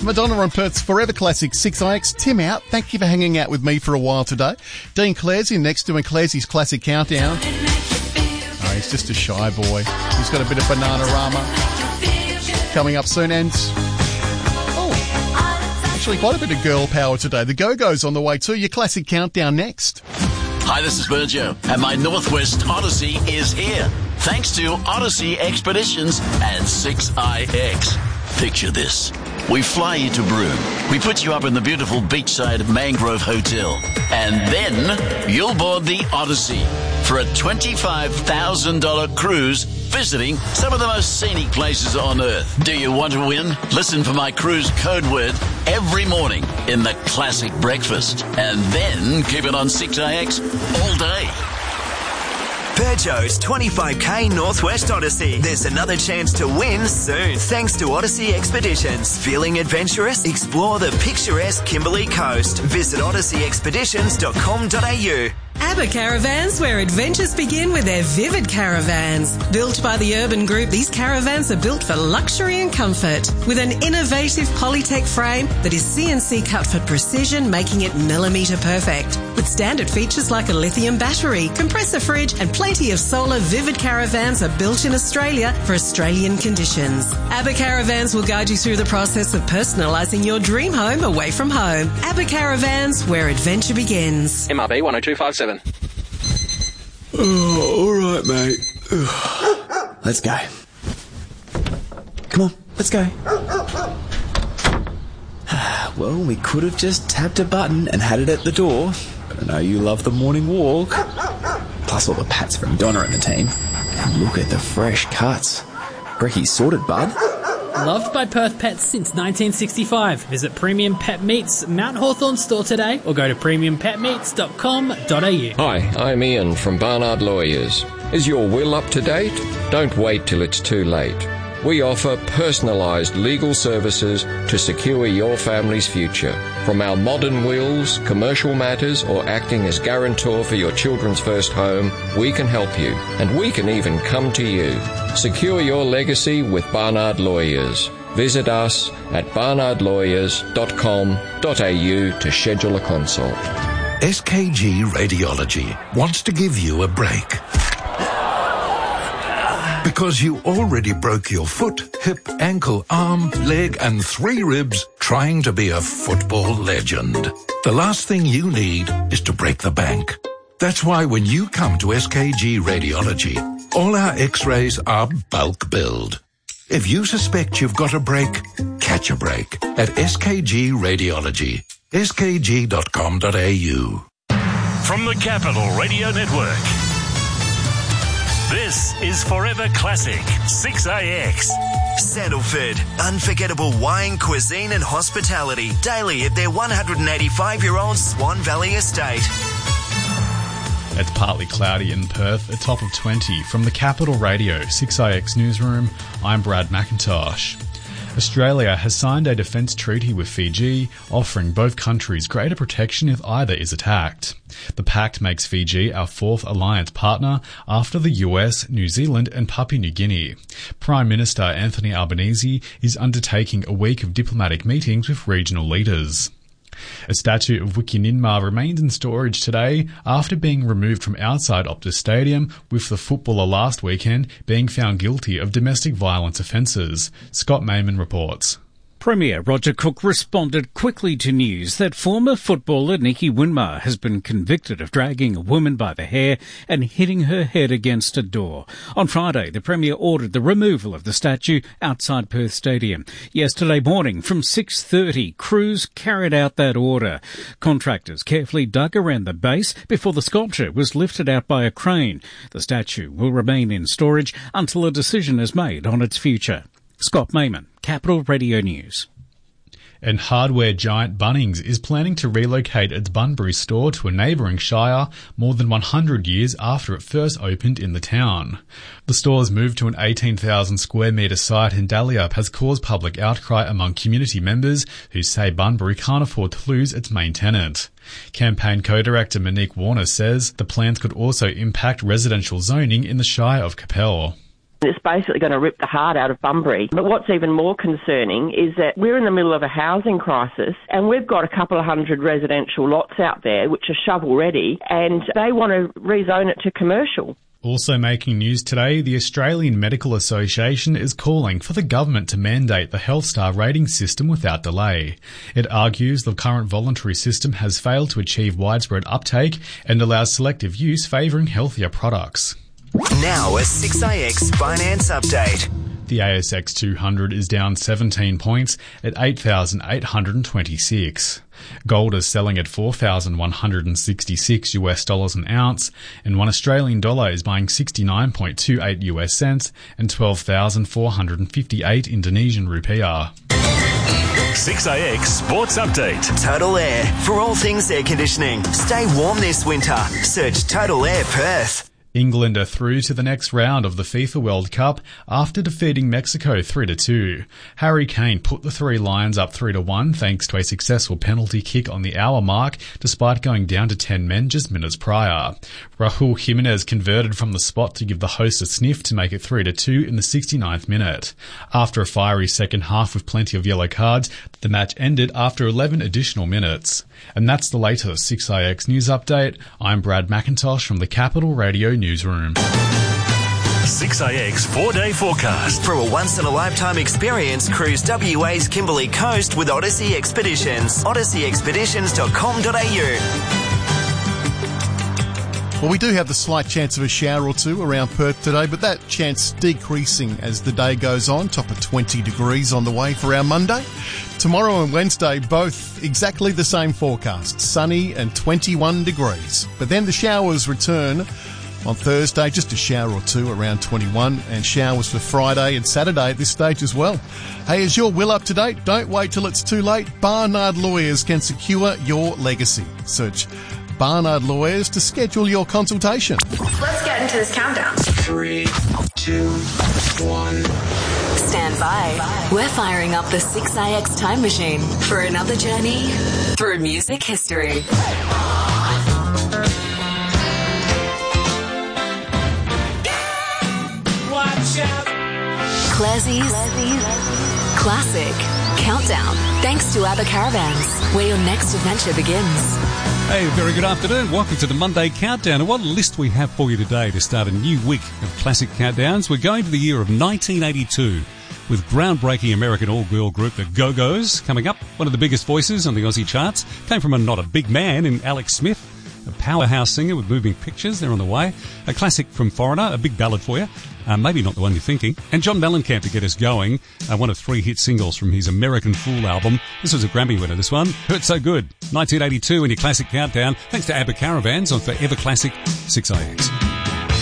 Madonna on Perth's Forever Classic 6IX. Tim out. Thank you for hanging out with me for a while today. Dean Clare's in next, doing Clare's Classic Countdown. Oh, he's just a shy boy. He's got a bit of Bananarama coming up soon. And, actually quite a bit of girl power today. The Go-Go's on the way too. Your Classic Countdown next. Hi, this is Virgio, and my Northwest Odyssey is here. Thanks to Odyssey Expeditions and 6IX. Picture this. We fly you to Broome. We put you up in the beautiful beachside Mangrove Hotel. And then you'll board the Odyssey for a $25,000 cruise visiting some of the most scenic places on Earth. Do you want to win? Listen for my cruise code word every morning in the Classic Breakfast. And then keep it on 6IX all day. Peugeot's 25k Northwest Odyssey. There's another chance to win soon, thanks to Odyssey Expeditions. Feeling adventurous? Explore the picturesque Kimberley Coast. Visit odysseyexpeditions.com.au. ABBA Caravans, where adventures begin with their Vivid Caravans. Built by the Urban Group, these caravans are built for luxury and comfort. With an innovative Polytech frame that is CNC cut for precision, making it millimetre perfect. With standard features like a lithium battery, compressor fridge and plenty of solar, Vivid Caravans are built in Australia for Australian conditions. ABBA Caravans will guide you through the process of personalising your dream home away from home. ABBA Caravans, where adventure begins. MRB 10257. Oh, all right, mate. Let's go. Come on, let's go. Well, we could have just tapped a button and had it at the door, but I know you love the morning walk. Plus all the pats from Donna and the team. And look at the fresh cuts. Brecky's sorted, bud. Loved by Perth pets since 1965. Visit Premium Pet Meats Mount Hawthorn store today or go to premiumpetmeats.com.au. Hi, I'm Ian from Barnard Lawyers. Is your will up to date? Don't wait till it's too late. We offer personalised legal services to secure your family's future. From our modern wills, commercial matters, or acting as guarantor for your children's first home, we can help you, and we can even come to you. Secure your legacy with Barnard Lawyers. Visit us at barnardlawyers.com.au to schedule a consult. SKG Radiology wants to give you a break. Because you already broke your foot, hip, ankle, arm, leg and 3 ribs trying to be a football legend. The last thing you need is to break the bank. That's why when you come to SKG Radiology, all our x-rays are bulk billed. If you suspect you've got a break, catch a break at SKG Radiology. skg.com.au. From the Capital Radio Network, this is Forever Classic 6AX. Sandalford, unforgettable wine, cuisine and hospitality daily at their 185-year-old Swan Valley estate. It's partly cloudy in Perth, a top of 20. From the Capital Radio 6IX Newsroom, I'm Brad McIntosh. Australia has signed a defence treaty with Fiji, offering both countries greater protection if either is attacked. The pact makes Fiji our 4th alliance partner after the US, New Zealand and Papua New Guinea. Prime Minister Anthony Albanese is undertaking a week of diplomatic meetings with regional leaders. A statue of Wikininmar remains in storage today after being removed from outside Optus Stadium, with the footballer last weekend being found guilty of domestic violence offences. Scott Mayman reports. Premier Roger Cook responded quickly to news that former footballer Nicky Winmar has been convicted of dragging a woman by the hair and hitting her head against a door. On Friday, the Premier ordered the removal of the statue outside Perth Stadium. Yesterday morning, from 6:30, crews carried out that order. Contractors carefully dug around the base before the sculpture was lifted out by a crane. The statue will remain in storage until a decision is made on its future. Scott Mayman, Capital Radio News. And hardware giant Bunnings is planning to relocate its Bunbury store to a neighbouring shire more than 100 years after it first opened in the town. The store's move to an 18,000 square metre site in Dalyup has caused public outcry among community members who say Bunbury can't afford to lose its main tenant. Campaign co-director Monique Warner says the plans could also impact residential zoning in the Shire of Capel. It's basically going to rip the heart out of Bunbury. But what's even more concerning is that we're in the middle of a housing crisis and we've got a couple of hundred residential lots out there which are shovel-ready and they want to rezone it to commercial. Also making news today, the Australian Medical Association is calling for the government to mandate the Health Star rating system without delay. It argues the current voluntary system has failed to achieve widespread uptake and allows selective use favouring healthier products. Now a 6IX finance update. The ASX 200 is down 17 points at 8,826. Gold is selling at $4,166 an ounce, and $1 Australian dollar is buying 69.28 US cents and 12,458 Indonesian rupiah. 6IX Sports Update. Total Air. For all things air conditioning, stay warm this winter. Search Total Air Perth. England are through to the next round of the FIFA World Cup after defeating Mexico 3-2. Harry Kane put the Three Lions up 3-1 thanks to a successful penalty kick on the hour mark despite going down to 10 men just minutes prior. Raúl Jiménez converted from the spot to give the hosts a sniff to make it 3-2 in the 69th minute. After a fiery second half with plenty of yellow cards, the match ended after 11 additional minutes. And that's the latest 6IX News Update. I'm Brad McIntosh from the Capital Radio Newsroom. 6IX 4-day forecast. For a once-in-a-lifetime experience, cruise WA's Kimberley Coast with Odyssey Expeditions. odysseyexpeditions.com.au. Well, we do have the slight chance of a shower or two around Perth today, but that chance decreasing as the day goes on. Top of 20 degrees on the way for our Monday. Tomorrow and Wednesday, both exactly the same forecast, sunny and 21 degrees. But then the showers return on Thursday, just a shower or two around 21, and showers for Friday and Saturday at this stage as well. Hey, is your will up to date? Don't wait till it's too late. Barnard Lawyers can secure your legacy. Search Barnard Lawyers to schedule your consultation. Let's get into this countdown. 3, 2, 1. Stand by. We're firing up the 6IX time machine for another journey through music history. Watch out. Classie's Classic Countdown. Thanks to ABBA Caravans, where your next adventure begins. Hey, very good afternoon. Welcome to the Monday Countdown. And what a list we have for you today to start a new week of classic countdowns. We're going to the year of 1982 with groundbreaking American all-girl group The Go-Go's coming up. One of the biggest voices on the Aussie charts. Came from not a big man in Alex Smith, a powerhouse singer with moving pictures. They're on the way. A classic from Foreigner, a big ballad for you. Maybe not the one you're thinking. And John Mellencamp to get us going. One of 3 hit singles from his American Fool album. This was a Grammy winner, this one. Hurt So Good. 1982 in your classic countdown. Thanks to ABBA Caravans on Forever Classic 6IX.